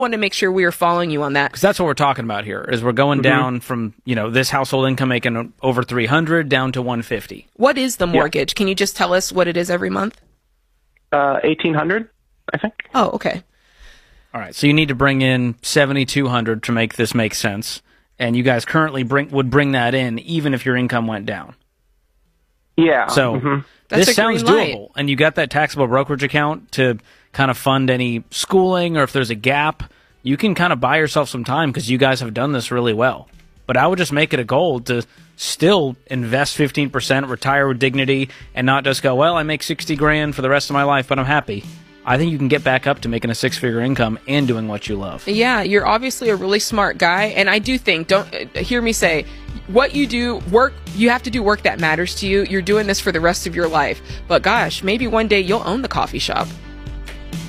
want to make sure we are following you on that. Because that's what we're talking about here, is we're going down from, this household income making over 300 down to 150. What is the mortgage? Can you just tell us what it is every month? 1,800, I think. Oh, okay. All right, so you need to bring in 7,200 to make this make sense, and you guys currently would bring that in even if your income went down. Yeah. So this sounds doable, and you got that taxable brokerage account to kind of fund any schooling, or if there's a gap, you can kind of buy yourself some time because you guys have done this really well. But I would just make it a goal to still invest 15%, retire with dignity, and not just go, well, I make 60 grand for the rest of my life, but I'm happy. I think you can get back up to making a six-figure income and doing what you love. Yeah, you're obviously a really smart guy, and I do think, don't hear me say, what you do, you have to do work that matters to you. You're doing this for the rest of your life. But gosh, maybe one day you'll own the coffee shop.